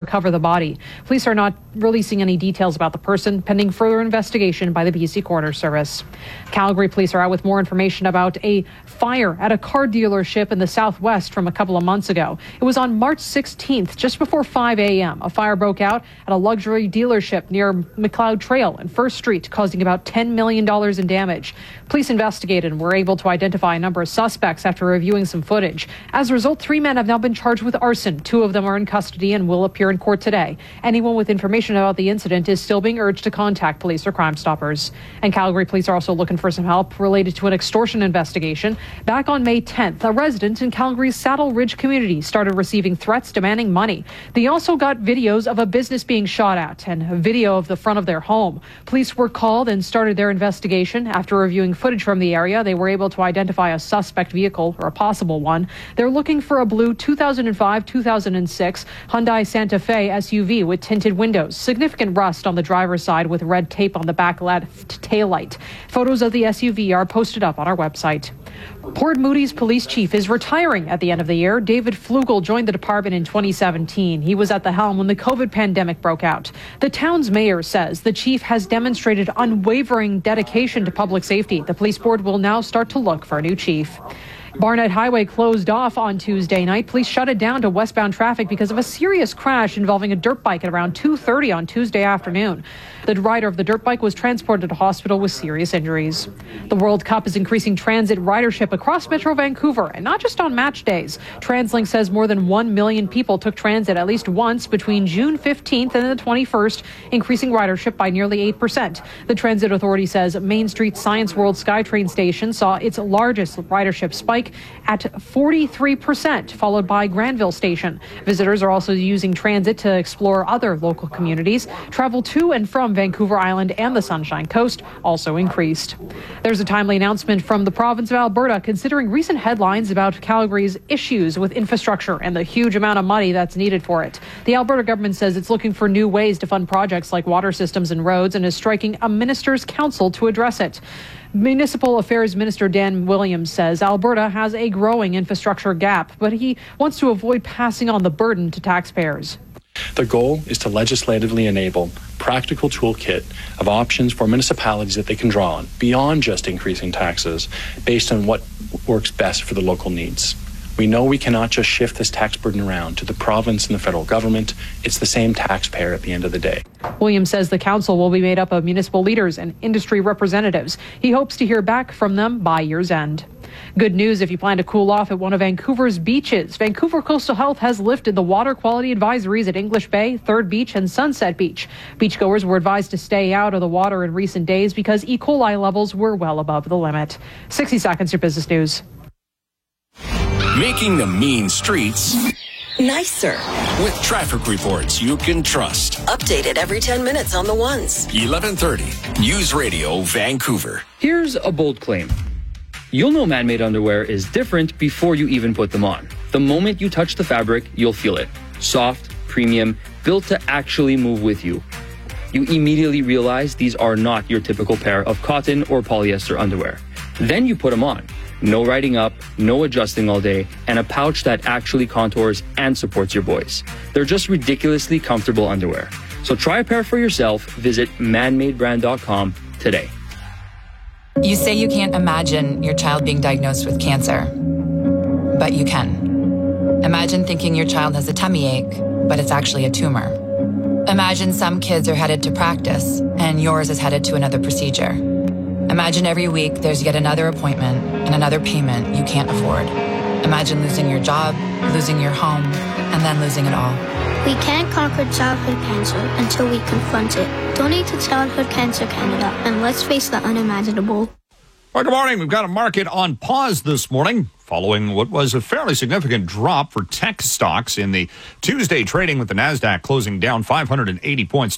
recover the body. Police are not releasing any details about the person, pending further investigation by the BC Coroner Service. Calgary police are out with more information about a fire at a car dealership in the southwest from a couple of months ago. It was on March 16th, just before 5 a.m. A fire broke out at a luxury dealership near McLeod Trail and First Street, causing about $10 million in damage. Police investigated and were able to identify a number of suspects after reviewing some footage. As a result, 3 men have now been charged with arson. 2 of them are in custody and will appear in court today. Anyone with information about the incident is still being urged to contact police or Crime Stoppers. And Calgary police are also looking for some help related to an extortion investigation. Back on May 10th, a resident in Calgary's Saddle Ridge community started receiving threats demanding money. They also got videos of a business being shot at and a video of the front of their home. Police were called and started their investigation. After reviewing footage from the area, they were able to identify a suspect vehicle, or a possible one. They're looking for a blue 2005-2006 Hyundai Santa Fe SUV with tinted windows, significant rust on the driver's side with red tape on the back left taillight. Photos of the SUV are posted up on our website. Port Moody's police chief is retiring at the end of the year. David Flugel joined the department in 2017. He was at the helm when the COVID pandemic broke out. The town's mayor says the chief has demonstrated unwavering dedication to public safety. The police board will now start to look for a new chief. Barnett Highway closed off on Tuesday night. Police shut it down to westbound traffic because of a serious crash involving a dirt bike at around 2:30 on Tuesday afternoon. The rider of the dirt bike was transported to hospital with serious injuries. The World Cup is increasing transit ridership across Metro Vancouver, and not just on match days. TransLink says more than 1 million people took transit at least once between June 15th and the 21st, increasing ridership by nearly 8%. The Transit Authority says Main Street Science World SkyTrain station saw its largest ridership spike at 43%, followed by Granville Station. Visitors are also using transit to explore other local communities. Travel to and from Vancouver Island and the Sunshine Coast also increased. There's a timely announcement from the province of Alberta considering recent headlines about Calgary's issues with infrastructure and the huge amount of money that's needed for it. The Alberta government says it's looking for new ways to fund projects like water systems and roads and is striking a minister's council to address it. Municipal Affairs Minister Dan Williams says Alberta has a growing infrastructure gap, but he wants to avoid passing on the burden to taxpayers. The goal is to legislatively enable practical toolkit of options for municipalities that they can draw on beyond just increasing taxes based on what works best for the local needs. We know we cannot just shift this tax burden around to the province and the federal government. It's the same taxpayer at the end of the day. Williams says the council will be made up of municipal leaders and industry representatives. He hopes to hear back from them by year's end. Good news if you plan to cool off at one of Vancouver's beaches. Vancouver Coastal Health has lifted the water quality advisories at English Bay, Third Beach, and Sunset Beach. Beachgoers were advised to stay out of the water in recent days because E. coli levels were well above the limit. 60 seconds, your business news. Making the mean streets nicer with traffic reports you can trust. Updated every 10 minutes on the ones. 1130 News Radio Vancouver. Here's a bold claim. You'll know man-made underwear is different before you even put them on. The moment you touch the fabric, you'll feel it. Soft, premium, built to actually move with you. You immediately realize these are not your typical pair of cotton or polyester underwear. Then you put them on. No riding up, no adjusting all day, and a pouch that actually contours and supports your boys. They're just ridiculously comfortable underwear. So try a pair for yourself. Visit manmadebrand.com today. You say you can't imagine your child being diagnosed with cancer, but you can. Imagine thinking your child has a tummy ache, but it's actually a tumor. Imagine some kids are headed to practice and yours is headed to another procedure. Imagine every week there's yet another appointment and another payment you can't afford. Imagine losing your job, losing your home, and then losing it all. We can't conquer childhood cancer until we confront it. Donate to Childhood Cancer Canada and let's face the unimaginable. Well, good morning. We've got a market on pause this morning following what was a fairly significant drop for tech stocks in the Tuesday trading with the NASDAQ closing down 580 points,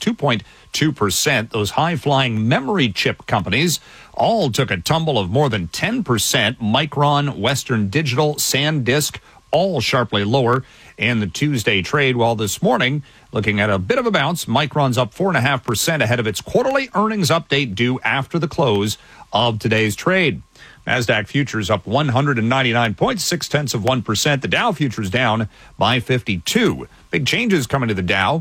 2.2%. Those high-flying memory chip companies all took a tumble of more than 10%. Micron, Western Digital, SanDisk, all sharply lower in the Tuesday trade, while this morning, looking at a bit of a bounce, Micron's up 4.5% ahead of its quarterly earnings update due after the close of today's trade. NASDAQ futures up 199.6 of 1%. The Dow futures down by 52. Big changes coming to the Dow.